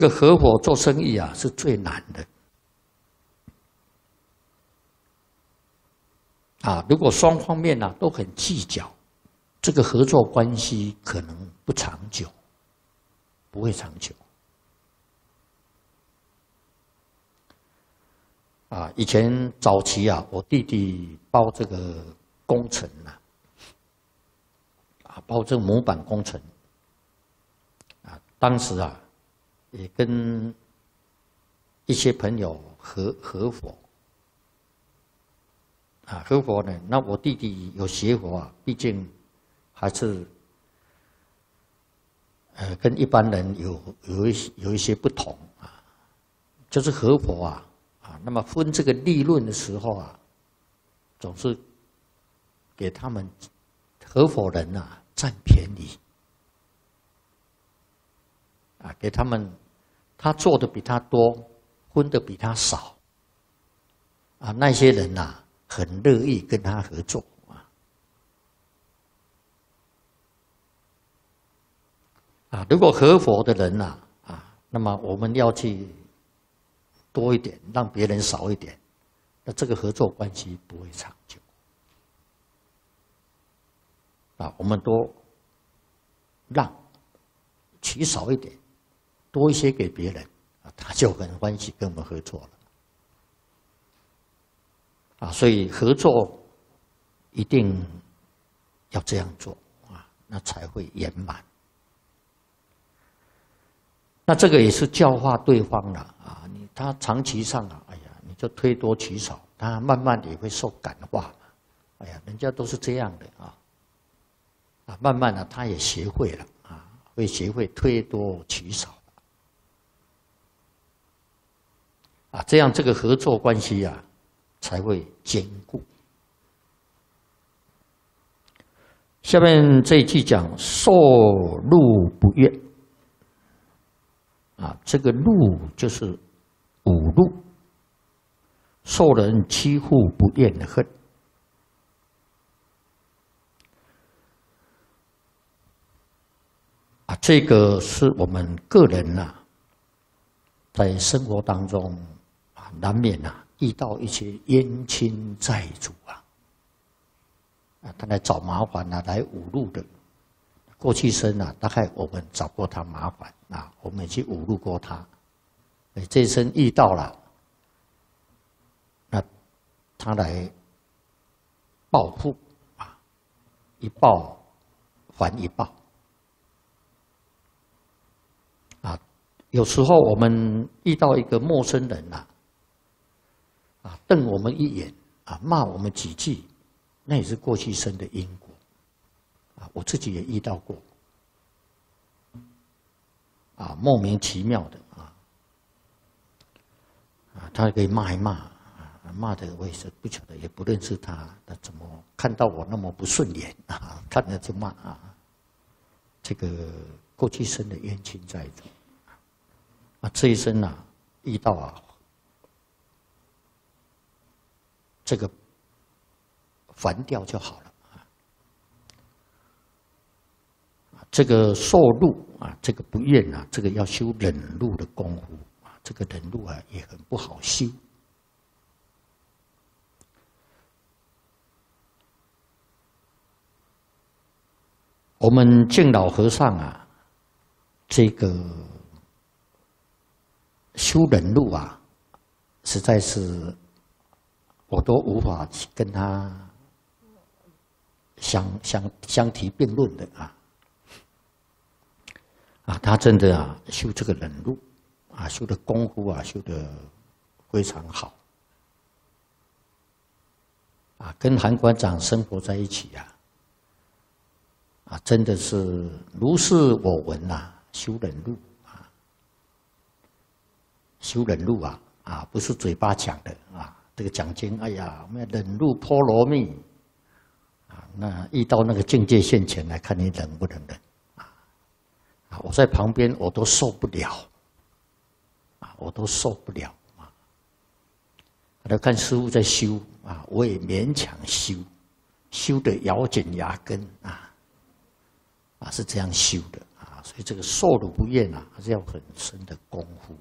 这个合伙做生意啊，是最难的。如果双方面都很计较，这个合作关系可能不长久，不会长久。以前早期我弟弟包这个工程包这个模板工程当时也跟一些朋友合伙合伙呢。那我弟弟有学佛毕竟还是跟一般人有一些不同就是合伙那么分这个利润的时候总是给他们合伙人占便宜给他们，他做的比他多，分的比他少那些人很乐意跟他合作如果合伙的人那么我们要去多一点，让别人少一点，那这个合作关系不会长久我们多让取少一点，多一些给别人他就很欢喜跟我们合作了所以合作一定要这样做那才会圆满。那这个也是教化对方了他长期上你就推多取少，他慢慢也会受感化人家都是这样的慢慢他也学会了会学会推多取少这样这个合作关系才会坚固。下面这一句讲受禄不怨这个禄就是五禄，受人欺负不怨恨这个是我们个人在生活当中难免遇到一些冤亲债主他来找麻烦来侮辱的。过去生大概我们找过他麻烦我们也去侮辱过他。这一生遇到了，那他来报复一报还一报有时候我们遇到一个陌生人瞪我们一眼骂我们几句，那也是过去生的因果我自己也遇到过莫名其妙的他可以骂一骂骂的我也是不晓得，也不认识他，那怎么看到我那么不顺眼看着就骂这个过去生的冤亲债主这一生遇到这个还掉就好了这个受禄这个不怨这个要修忍辱的功夫这个忍辱也很不好修。我们敬老和尚这个修忍辱实在是我都无法跟他相提并论的他真的修这个忍辱修的功夫修的非常好跟韩馆长生活在一起真的是如是我闻修忍辱修忍辱不是嘴巴讲的这个讲经哎呀我们要忍辱波罗蜜那遇到那个境界现前来看你忍不能忍我在旁边我都受不了我都受不了看师父在修我也勉强修，修得咬紧牙根是这样修的所以这个受辱不厌啊，还是要很深的功